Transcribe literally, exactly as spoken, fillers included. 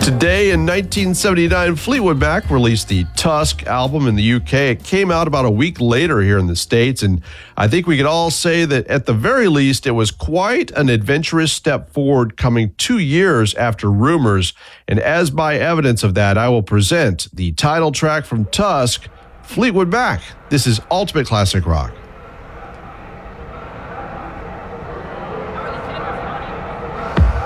Today in nineteen seventy-nine, Fleetwood Mac released the Tusk album in the U K. It came out about a week later here in the States, and I think we could all say that at the very least, it was quite an adventurous step forward coming two years after Rumors. And as by evidence of that, I will present the title track from Tusk, Fleetwood Mac. This is Ultimate Classic Rock.